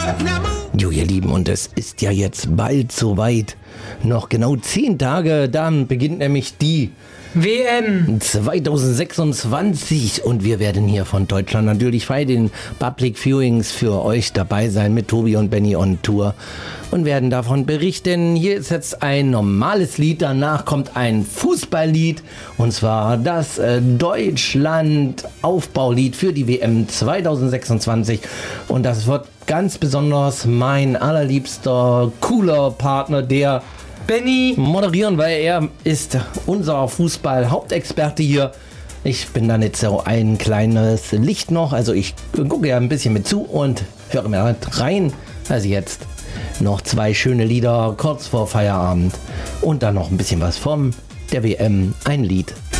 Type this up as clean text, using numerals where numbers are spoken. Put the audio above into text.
Jo, ihr Lieben, und es ist ja jetzt bald soweit. Noch genau 10 Tage, dann beginnt nämlich die WM 2026 und wir werden hier von Deutschland natürlich bei den Public Viewings für euch dabei sein mit Tobi und Benny on Tour und werden davon berichten. Hier ist jetzt ein normales Lied, danach kommt ein Fußballlied und zwar das Deutschland-Aufbaulied für die WM 2026 und das wird ganz besonders mein allerliebster, cooler Partner, der Benny moderieren, weil er ist unser Fußball-Hauptexperte hier. Ich bin dann jetzt so ein kleines Licht noch, also ich gucke ja ein bisschen mit zu und höre mir halt rein. Also jetzt noch 2 schöne Lieder kurz vor Feierabend und dann noch ein bisschen was von der WM, ein Lied